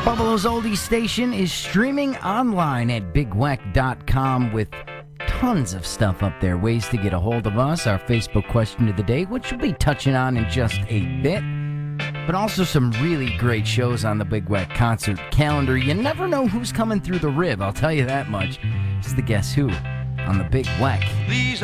Buffalo's Oldie Station is streaming online at bigwack.com with tons of stuff up there. Ways to get a hold of us, our Facebook question of the day, which we'll be touching on in just a bit. But also some really great shows on the Big Wack concert calendar. You never know who's coming through the rib, I'll tell you that much. It's the Guess Who on the Big Wack. These